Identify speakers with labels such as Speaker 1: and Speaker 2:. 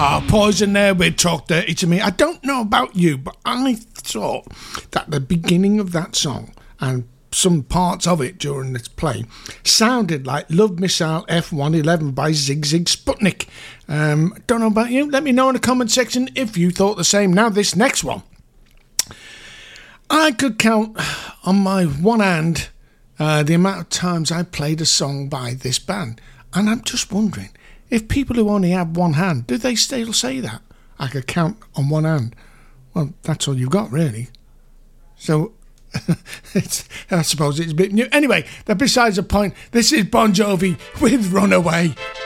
Speaker 1: Poison there with Talk Dirty to Me. I don't know about you, but I thought that the beginning of that song and some parts of it during this play sounded like Love Missile F-111 by Zig Zig Sputnik. Don't know about you. Let me know in the comment section if you thought the same. Now this next one. I could count on my one hand the amount of times I played a song by this band. And I'm just wondering, if people who only have one hand, do they still say that? I could count on one hand. Well, that's all you've got, really. So, I suppose it's a bit new. Anyway, that besides the point, this is Bon Jovi with Runaway.